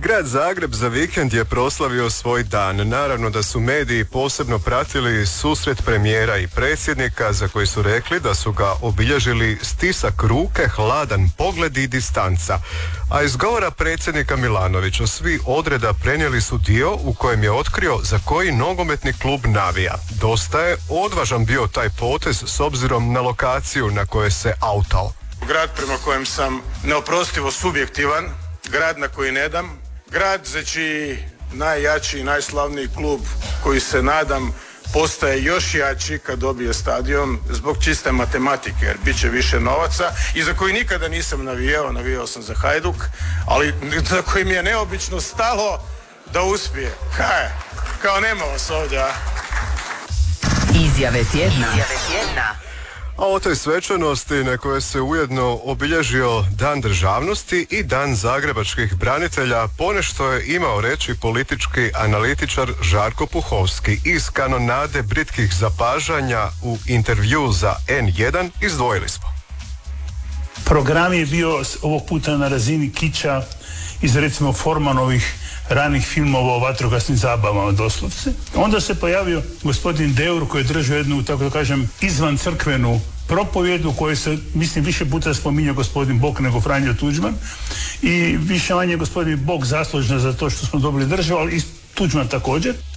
Grad Zagreb za vikend je proslavio svoj dan. Naravno da su mediji posebno pratili susret premijera i predsjednika za koji su rekli da su ga obilježili stisak ruke, hladan pogled i distanca. A iz govora predsjednika Milanovića svi odreda prenijeli su dio u kojem je otkrio za koji nogometni klub navija. Dosta je odvažan bio taj potez s obzirom na lokaciju na kojoj se autao. Grad prema kojem sam neoprostivo subjektivan, grad na koji ne dam, grad za čiji najjači i najslavniji klub koji se nadam postaje još jači kad dobije stadion zbog čiste matematike jer bit će više novaca i za koji nikada nisam navijao sam za Hajduk, ali za koji mi je neobično stalo da uspije. Kao nema vas ovdje, a? Izjave tjedna. A o toj svečanosti na kojoj se ujedno obilježio Dan državnosti i Dan zagrebačkih branitelja ponešto je imao reći politički analitičar Žarko Puhovski. Iz kanonade britkih zapažanja u intervju za N1 izdvojili smo. Program je bio ovog puta na razini kiča iz recimo Formanovih ranih filmova o vatrogasnim zabavama doslovce. Onda se pojavio gospodin Deur koji je držao jednu, tako da kažem, izvan crkvenu propovjedu u kojoj se, mislim, više puta spominjao gospodin Bog nego Franjo Tuđman i više manje gospodin Bog zaslužna za to što smo dobili državu, ali i Tuđman također.